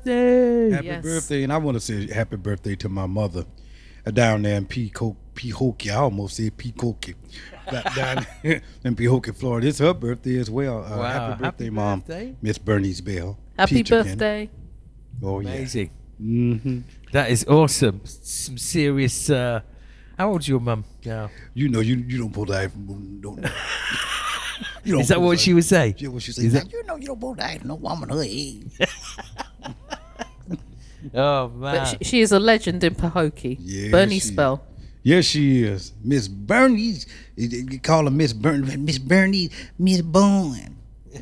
birthday. Happy birthday. And I want to say happy birthday to my mother down there in Pehokee. I almost said Peacoke. Down in Pehokee, Florida. It's her birthday as well. Wow. Happy birthday, Mom. Birthday. Miss Bernice Bell. Happy Peachican. birthday. Oh, yeah. Amazing. Mm-hmm. That is awesome. Some serious. How old's your mum now? You know, you don't pull that. Is that what she would say? Yeah, what she Is said. that- You know, you don't pull that. No woman her age. Oh man. But she is a legend in Pahokee. Yeah, Bernie she- Spell. Yes, she is. Miss Bernice. You call her Miss Bernice. Miss Bernice. Miss Bowen.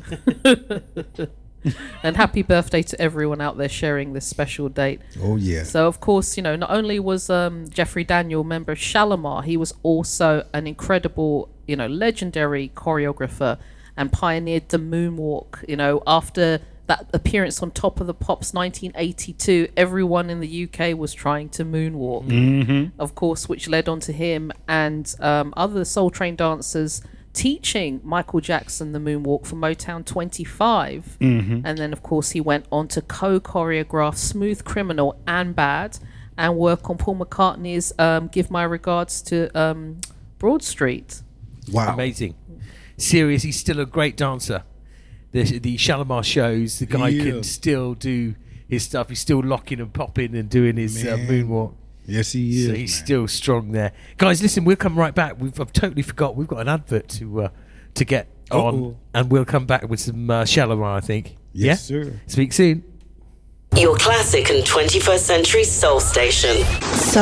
And happy birthday to everyone out there sharing this special date. Oh, yeah. So, of course, not only was Jeffrey Daniel member of Shalimar, he was also an incredible, legendary choreographer and pioneered the moonwalk. After that appearance on Top of the Pops 1982, everyone in the UK was trying to moonwalk, of course, which led on to him and other Soul Train dancers teaching Michael Jackson the moonwalk for Motown 25. And then, of course, he went on to co-choreograph Smooth Criminal and Bad and work on Paul McCartney's Give My Regards to Broad Street. Wow. Amazing. Serious. He's still a great dancer. The Shalimar shows, the guy He can is. still do his stuff. He's still locking and popping and doing his Man. moonwalk. Yes, he is. So he's man. still strong there. Guys, listen, we'll come right back. I've totally forgot. We've got an advert to get on. Uh-oh. And we'll come back with some Shalimar, I think. Yes, yeah? sir. Speak soon. Your classic and 21st century soul station.